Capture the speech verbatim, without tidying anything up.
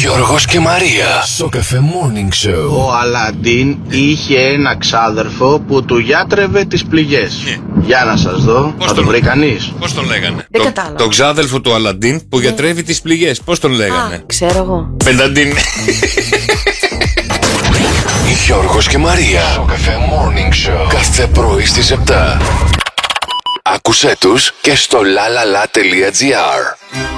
Γιώργος και Μαρία. Σοκαφέ Morning Show. Ο Αλαντίν είχε ένα ξάδερφο που του γιάτρευε τις πληγές. Ναι. Για να σας δω. Πώς θα τον- το βρει κανείς? Πώς τον λέγανε? Δεν Το- κατάλαβα. Το ξάδελφο του Αλαντίν που γιατρεύει τις πληγές. Πώς τον λέγανε? Α, ξέρω εγώ. Πενταντίν. Γιώργος και Μαρία. Σοκαφέ Morning Show. Κάθε πρωί στις επτά. Άκουσέ τους και στο lalala.gr.